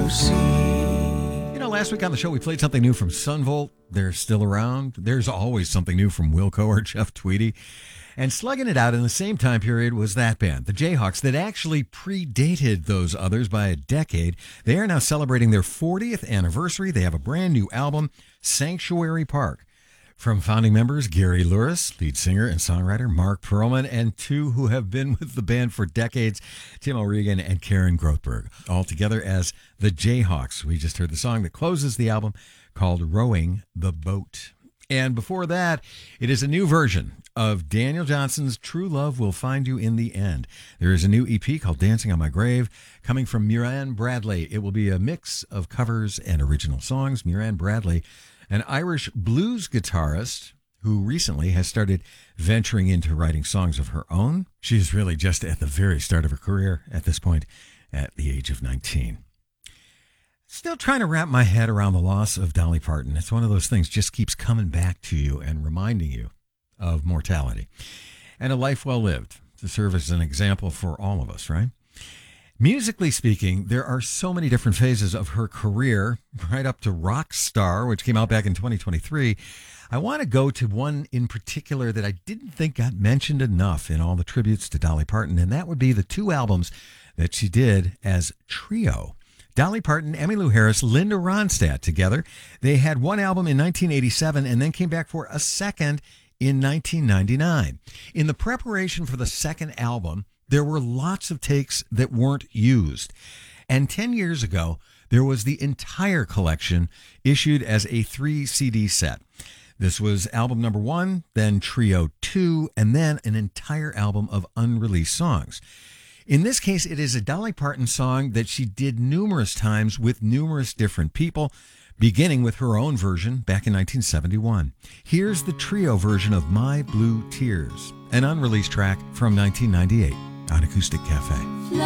see. Last week on the show, we played something new from Sunvolt. They're still around. There's always something new from Wilco or Jeff Tweedy. And slugging it out in the same time period was that band, the Jayhawks, that actually predated those others by a decade. They are now celebrating their 40th anniversary. They have a brand new album, Sanctuary Park. From founding members Gary Louris, lead singer and songwriter Mark Perlman, and two who have been with the band for decades, Tim O'Regan and Karen Grothberg, all together as the Jayhawks. We just heard the song that closes the album called Rowing the Boat. And before that, it is a new version of Daniel Johnson's True Love Will Find You in the End. There is a new EP called Dancing on My Grave coming from Muireann Bradley. It will be a mix of covers and original songs. Muireann Bradley, an Irish blues guitarist who recently has started venturing into writing songs of her own. She is really just at the very start of her career at this point, at the age of 19. Still trying to wrap my head around the loss of Dolly Parton. It's one of those things just keeps coming back to you and reminding you of mortality and a life well lived to serve as an example for all of us, right? Musically speaking, there are so many different phases of her career, right up to Rock Star, which came out back in 2023. I want to go to one in particular that I didn't think got mentioned enough in all the tributes to Dolly Parton, and that would be the two albums that she did as trio. Dolly Parton, Emmylou Harris, Linda Ronstadt together. They had one album in 1987 and then came back for a second in 1999. In the preparation for the second album, there were lots of takes that weren't used. And 10 years ago, there was the entire collection issued as a 3-CD set. This was album number 1, then Trio 2, and then an entire album of unreleased songs. In this case, it is a Dolly Parton song that she did numerous times with numerous different people, beginning with her own version back in 1971. Here's the trio version of My Blue Tears, an unreleased track from 1998 on Acoustic Cafe.